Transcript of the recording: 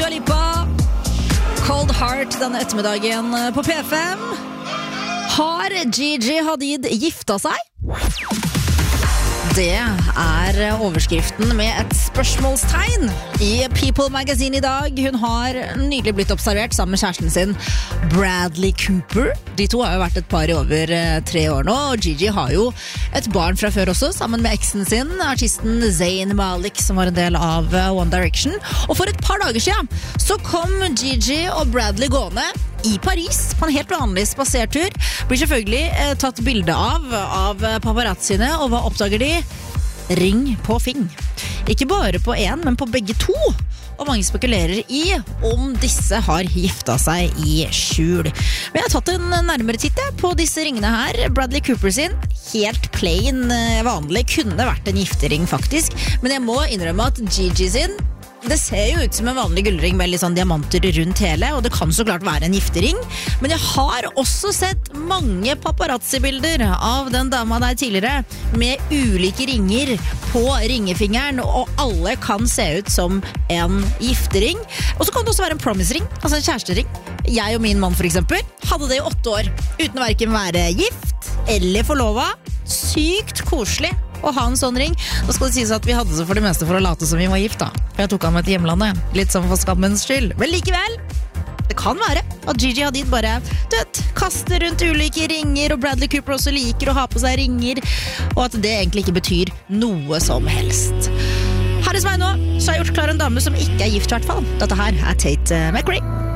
Dua Lipa, Cold Heart denne ettermiddagen på P5. Har Gigi Hadid gifta seg? Det overskriften med et spørsmålstegn i People Magazine i dag. Hun har nylig blitt observert sammen med kjæresten sin, Bradley Cooper. De to har jo vært et par i over 3 år nå, og Gigi har jo et barn fra før også, sammen med eksen sin, artisten Zayn Malik, som var en del av One Direction. Og for et par dager siden så kom Gigi og Bradley gående i Paris på en helt vanlig spasertur. Blir selvfølgelig tatt bilde av paparazziene, og hva oppdager de? Ring på fing. Ikke bare på en, men på begge to. Og mange spekulerer i om disse har gifta seg i skjul. Men jeg har tatt en nærmere titt på disse ringene her. Bradley Cooper sin, helt plain, vanlig, kunne vært en giftering faktisk. Men jeg må innrømme at Gigi sin, det ser jo ut som en vanlig gullring med litt sånn diamanter rundt hele, og det kan så klart være en giftering. Men jeg har også sett mange paparazzi-bilder av den dama der tidligere, med ulike ringer på ringefingeren, og alle kan se ut som en giftering. Og så kan det også være en promise-ring, altså en kjærestering. Jeg og min mann for eksempel hadde det i 8 år, uten å hverken være gift eller forlova. Sykt koselig å ha en sånn ring. Da skal det sies at vi hadde det for det meste for å late som vi var gift da. For jeg tok han med til hjemlandet, litt som for skammens skyld. Men likevel, det kan være at Gigi Hadid bare kaster rundt ulike ringer, og Bradley Cooper også liker å ha på seg ringer, og at det egentlig ikke betyr noe som helst. Her hos meg nå så har jeg gjort klar en dame som ikke er gift i hvert fall. Dette her Tate McRae.